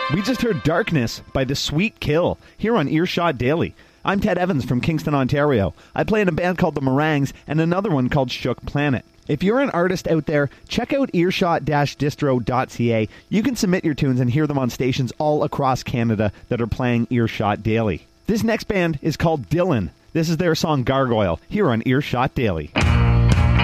We just heard Darkness by The Sweet Kill here on Earshot Daily. I'm Ted Evans from Kingston, Ontario. I play in a band called The Meringues and another one called Shook Planet. If you're an artist out there, check out earshot-distro.ca. You can submit your tunes and hear them on stations all across Canada that are playing Earshot Daily. This next band is called Dylan. This is their song Gargoyle here on Earshot Daily.